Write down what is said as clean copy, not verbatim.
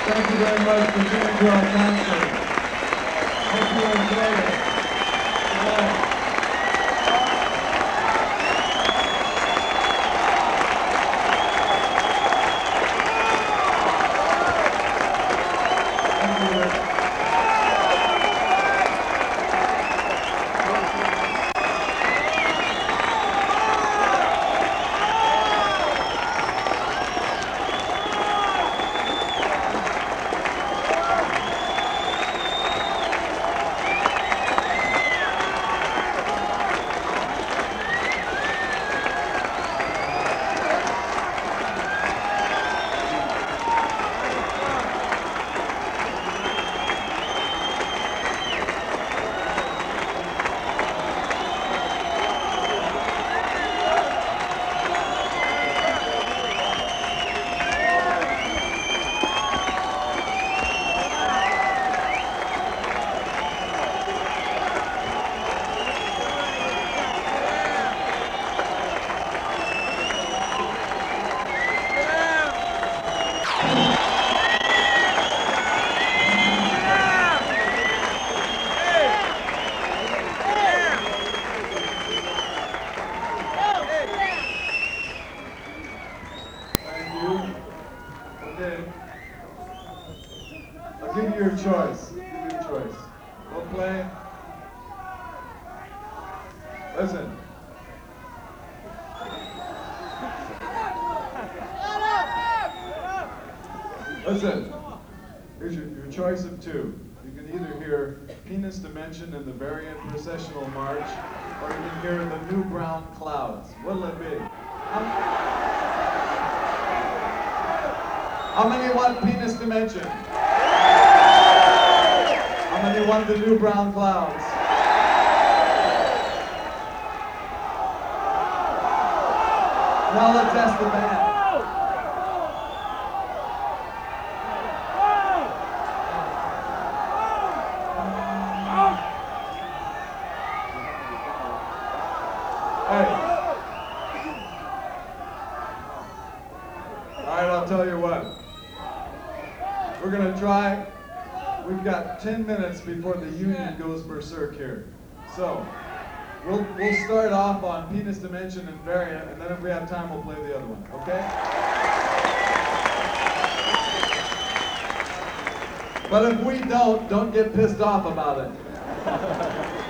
Thank you very much for coming to our concert. Hope you enjoyed it. Good night. Okay. I'll give you your choice. We'll play. Listen. Listen. Here's your choice of two. You can either hear Penis Dimension and the Variant Processional March, or you can hear the New Brown Clouds. What'll it be? How many want Penis Dimension? How many want the New Brown Clouds? Now let's ask the band. Hey. All right, I'll tell you what. We're going to try. We've got 10 minutes before the union goes berserk here. So, we'll start off on Penis Dimension and Variant, and then if we have time, we'll play the other one, okay? But if we don't get pissed off about it.